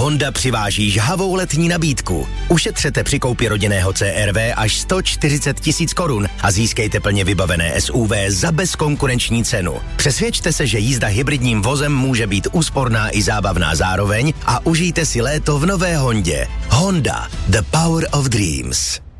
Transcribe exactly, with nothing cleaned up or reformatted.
Honda přiváží žhavou letní nabídku. Ušetřete při koupi rodinného C R V až sto čtyřicet tisíc korun a získejte plně vybavené S U V za bezkonkurenční cenu. Přesvědčte se, že jízda hybridním vozem může být úsporná i zábavná zároveň a užijte si léto v nové Hondě. Honda, the power of dreams.